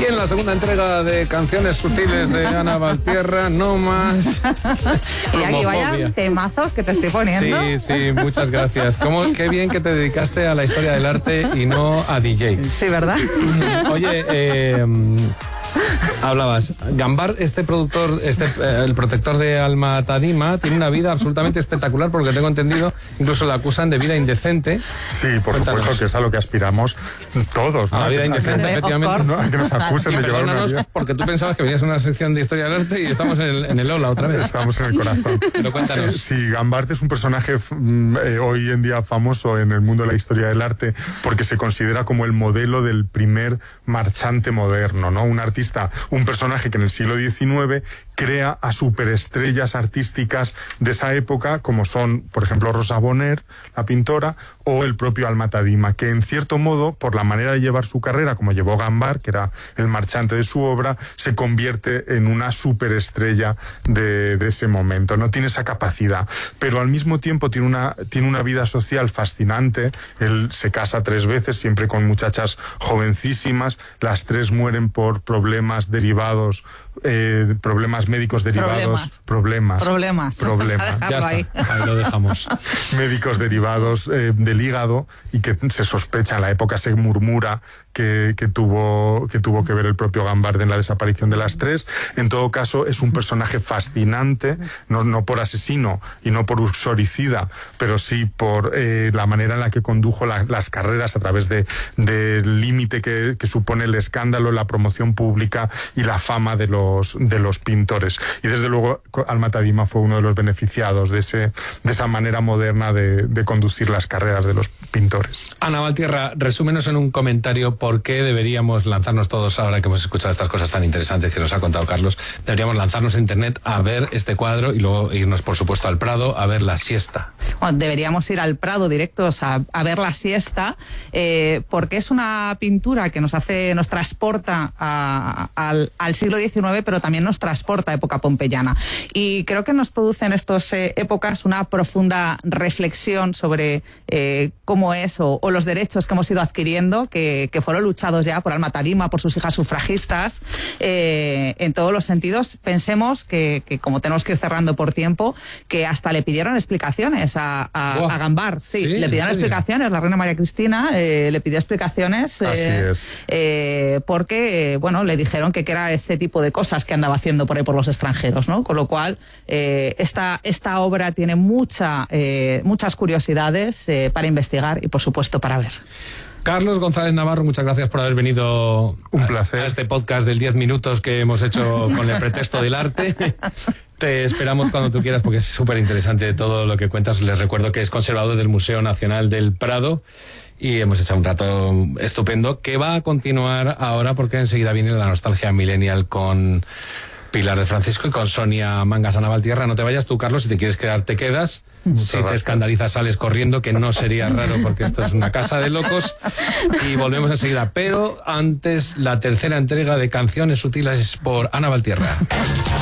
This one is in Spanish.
Y en la segunda entrega de Canciones Sutiles de Ana Valtierra, no más. Y aquí vaya temazos que te estoy poniendo. Sí, muchas gracias. Qué bien que te dedicaste a la historia del arte y no a DJ. Sí, ¿verdad? Oye, hablabas, Gambart, este productor, el protector de Alma Tadima, tiene una vida absolutamente espectacular, porque tengo entendido, incluso la acusan de vida indecente. Sí, por supuesto, que es a lo que aspiramos todos, ¿no? A la vida indecente, efectivamente. No, que nos acusen de llevar una vida. Porque tú pensabas que venías a una sección de historia del arte y estamos en el Ola otra vez. Estamos en el corazón. Pero cuéntanos. Sí, Gambart es un personaje hoy en día famoso en el mundo de la historia del arte, porque se considera como el modelo del primer marchante moderno, ¿no? Un artista, un personaje que en el siglo XIX crea a superestrellas artísticas de esa época, como son, por ejemplo, Rosa Bonheur, la pintora, o el propio Alma Tadima, que en cierto modo, por la manera de llevar su carrera, como llevó Gambart, que era el marchante de su obra, se convierte en una superestrella de ese momento. No tiene esa capacidad, pero al mismo tiempo tiene una vida social fascinante. Él se casa 3 veces, siempre con muchachas jovencísimas. Las 3 mueren por problemas derivados, problemas médicos derivados. Problemas. Ya está, ahí lo dejamos. Médicos derivados del hígado, y que se sospecha, en la época se murmura que tuvo que ver el propio Gambart en la desaparición de las 3. En todo caso, es un personaje fascinante, no por asesino y no por uxoricida, pero sí por la manera en la que condujo las carreras a través del límite que supone el escándalo, la promoción pública y la fama de los pintores. Y desde luego Alma Tadima fue uno de los beneficiados de esa manera moderna de conducir las carreras de los pintores. Ana Valtierra, resúmenos en un comentario por qué deberíamos lanzarnos todos, ahora que hemos escuchado estas cosas tan interesantes que nos ha contado Carlos, deberíamos lanzarnos a internet a ver este cuadro y luego irnos, por supuesto, al Prado a ver La Siesta. Bueno, deberíamos ir al Prado directos a ver La Siesta, porque es una pintura que nos transporta al siglo XIX, pero también nos transporta a época pompeyana. Y creo que nos produce en estas épocas una profunda reflexión sobre cómo es o los derechos que hemos ido adquiriendo, que fueron luchados ya por Alma Tadima, por sus hijas sufragistas, en todos los sentidos. Pensemos que como tenemos que ir cerrando por tiempo, que hasta le pidieron explicaciones a Gambart. Sí, le pidieron explicaciones, la reina María Cristina le pidió explicaciones. Así es. Porque, bueno, le dijeron que era ese tipo de cosas que andaba haciendo por ahí por los extranjeros, ¿no? Con lo cual, esta obra tiene muchas curiosidades para investigar y, por supuesto, para ver. Carlos González Navarro, muchas gracias por haber venido un placer a este podcast del 10 minutos que hemos hecho con el pretexto del arte. Te esperamos cuando tú quieras, porque es súper interesante todo lo que cuentas. Les recuerdo que es conservador del Museo Nacional del Prado y hemos echado un rato estupendo que va a continuar ahora, porque enseguida viene la nostalgia millennial con Pilar de Francisco y con Sonia Mangas. Ana Valtierra, no te vayas tú, Carlos, si te quieres quedar te quedas. Si te escandalizas sales corriendo, que no sería raro porque esto es una casa de locos, y volvemos enseguida. Pero antes, la tercera entrega de Canciones Sutiles por Ana Valtierra.